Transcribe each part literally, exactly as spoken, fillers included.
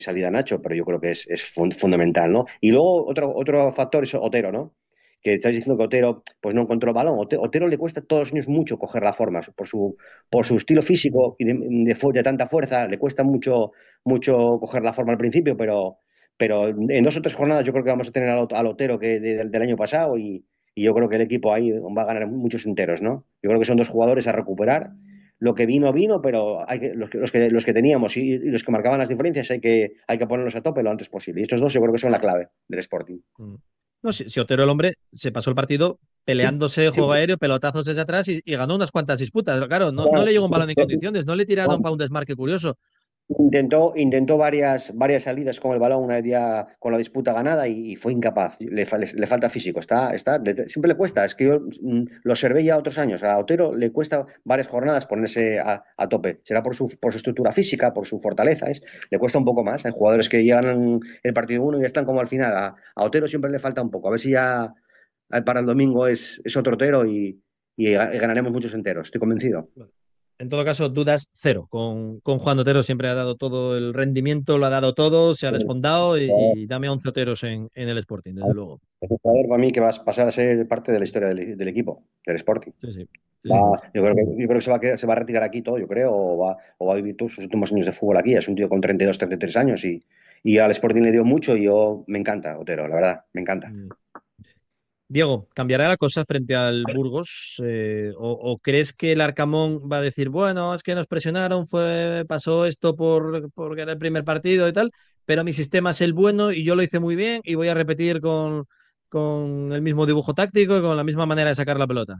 salida a Nacho, pero yo creo que es, es fun- fundamental, ¿no? Y luego otro, otro factor es Otero, ¿no? Que estáis diciendo que Otero pues no encontró balón. Ote- Otero le cuesta todos los años mucho coger la forma por su, por su estilo físico y de, de fu- de tanta fuerza, le cuesta mucho, mucho coger la forma al principio, pero, pero en dos o tres jornadas yo creo que vamos a tener al, Ot- al Otero que de- del del año pasado y, y yo creo que el equipo ahí va a ganar muchos enteros, ¿no? Yo creo que son dos jugadores a recuperar. Lo que vino, vino, pero hay que, los, que, los, que, los que teníamos y, y los que marcaban las diferencias hay que, hay que ponerlos a tope lo antes posible. Y estos dos yo creo que son la clave del Sporting. Mm. No, si, si Otero el hombre se pasó el partido peleándose Sí, juego aéreo, pelotazos desde atrás y, y ganó unas cuantas disputas. Claro, no, no le llegó un balón en condiciones, no le tiraron para un desmarque curioso. Intentó, intentó varias, varias salidas con el balón, una día con la disputa ganada y, y fue incapaz. Le, fa- le- le falta físico. Está, está, le- siempre le cuesta. Es que yo mm, lo observé ya otros años. A Otero le cuesta varias jornadas ponerse a, a tope. Será por su, por su estructura física, por su fortaleza. ¿Es? Le cuesta un poco más. Hay jugadores que llegan el partido uno y están como al final. A, a Otero siempre le falta un poco. A ver si ya eh, para el domingo es, es otro Otero y, y ganaremos muchos enteros. Estoy convencido. En todo caso, dudas cero. Con, con Juan Otero siempre ha dado todo el rendimiento, lo ha dado todo, se ha desfondado y, y dame once Oteros en, en el Sporting, desde luego. Es un jugador para mí que va a pasar a ser parte de la historia del, del equipo, del Sporting. Sí, sí. Sí, sí. Va, yo creo que, yo creo que se va a, quedar- se va a retirar aquí todo, yo creo, o va, o va a vivir todos sus últimos años de fútbol aquí. Es un tío con treinta y dos, treinta y tres años y, y al Sporting le dio mucho y yo me encanta, Otero, la verdad, me encanta. Mm. Diego, ¿cambiará la cosa frente al Burgos? Eh, o, o crees que el Arcamón va a decir, bueno, es que nos presionaron, fue, pasó esto por, porque era el primer partido y tal, pero mi sistema es el bueno y yo lo hice muy bien y voy a repetir con, con el mismo dibujo táctico y con la misma manera de sacar la pelota?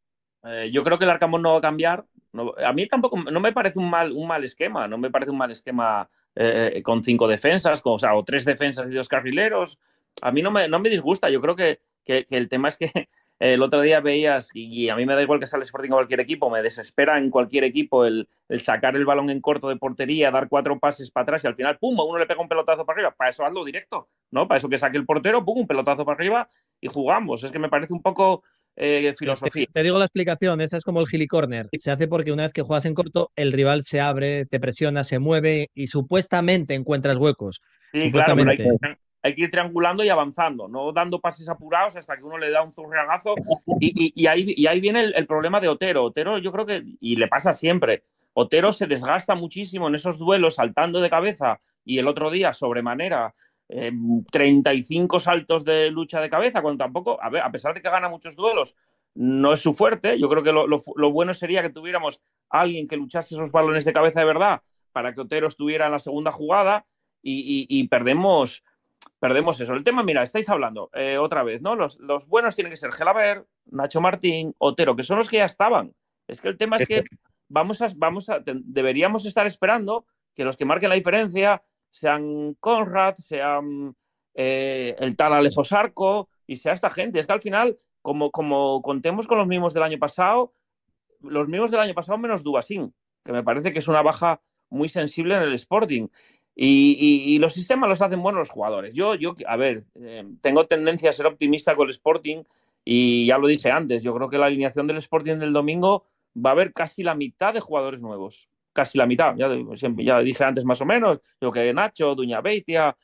Eh, yo creo que el Arcamón no va a cambiar. No- a mí tampoco no me parece un mal, un mal esquema. No me parece un mal esquema eh, con cinco defensas, con, o sea, o tres defensas y dos carrileros. A mí no me, no me disgusta. Yo creo que, que, que el tema es que el otro día veías, y, y a mí me da igual que sale Sporting a cualquier equipo, me desespera en cualquier equipo el, el sacar el balón en corto de portería, dar cuatro pases para atrás y al final, pum, a uno le pega un pelotazo para arriba. Para eso hazlo directo, ¿no? Para eso que saque el portero, pum, un pelotazo para arriba y jugamos. Es que me parece un poco eh, Te, te- filosofía. te digo la explicación, esa es como el gilicorner. Se hace porque una vez que juegas en corto, el rival se abre, te presiona, se mueve y supuestamente encuentras huecos. Sí, claro, pero hay que, Supuestamente. hay que ir triangulando y avanzando, no dando pases apurados hasta que uno le da un zurriagazo. Y, y, y ahí, y ahí viene el, el problema de Otero. Otero, yo creo que, y le pasa siempre, Otero se desgasta muchísimo en esos duelos saltando de cabeza y el otro día, sobremanera, eh, treinta y cinco saltos de lucha de cabeza, cuando tampoco, a ver, a pesar de que gana muchos duelos, no es su fuerte. Yo creo que lo, lo, lo bueno sería que tuviéramos a alguien que luchase esos balones de cabeza de verdad para que Otero estuviera en la segunda jugada y, y, y perdemos, perdemos eso. El tema, mira, estáis hablando eh, otra vez, ¿no? Los, los, buenos tienen que ser Gelaber, Nacho Martín, Otero, que son los que ya estaban. Es que el tema es que vamos a, vamos a, deberíamos estar esperando que los que marquen la diferencia sean Conrad, sean eh, el tal Alejo Sarco y sea esta gente. Es que al final, como, como contemos con los mismos del año pasado, los mismos del año pasado menos Dubasín, que me parece que es una baja muy sensible en el Sporting. Y, y, y los sistemas los hacen buenos los jugadores. Yo, yo a ver, eh, tengo tendencia a ser optimista con el Sporting y ya lo dije antes, yo creo que la alineación del Sporting del domingo va a haber casi la mitad de jugadores nuevos. Casi la mitad, ya, siempre, ya dije antes más o menos, yo que Nacho, Duña Beitia,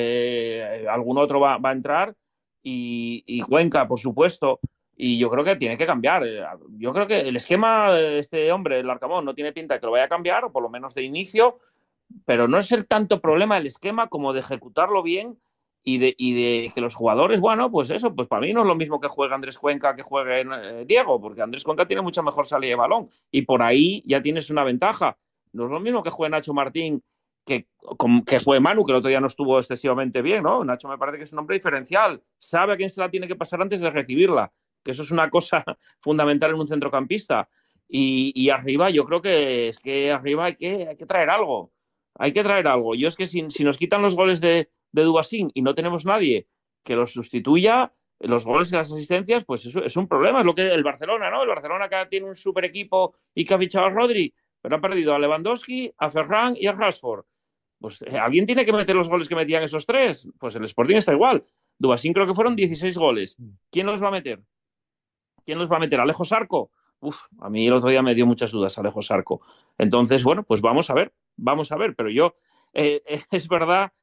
eh, algún otro va, va a entrar y, y Cuenca, por supuesto. Y yo creo que tiene que cambiar. Yo creo que el esquema de este hombre, el Arcamón, no tiene pinta de que lo vaya a cambiar, o por lo menos de inicio, pero no es el tanto problema el esquema como de ejecutarlo bien y de, y de que los jugadores, bueno, pues eso, pues para mí no es lo mismo que juegue Andrés Cuenca que juegue eh, Diego, porque Andrés Cuenca tiene mucha mejor salida de balón y por ahí ya tienes una ventaja. No es lo mismo que juegue Nacho Martín que, que juegue Manu, que el otro día no estuvo excesivamente bien, ¿no? Nacho me parece que es un hombre diferencial, sabe a quién se la tiene que pasar antes de recibirla, que eso es una cosa fundamental en un centrocampista. Y, y arriba, yo creo que es que arriba hay que, hay que traer algo. Hay que traer algo. Yo es que si, si nos quitan los goles de, de Dubasín y no tenemos nadie que los sustituya, los goles y las asistencias, pues eso es un problema. Es lo que el Barcelona, ¿no? El Barcelona que tiene un super equipo y que ha fichado a Rodri, pero ha perdido a Lewandowski, a Ferran y a Rashford. Pues eh, alguien tiene que meter los goles que metían esos tres. Pues el Sporting está igual. Dubasín creo que fueron dieciséis goles. ¿Quién los va a meter? ¿Quién los va a meter? ¿Alejo Sarco? Uf, a mí el otro día me dio muchas dudas Alejo Sarco. Entonces, bueno, pues vamos a ver, vamos a ver. Pero yo, eh, eh, es verdad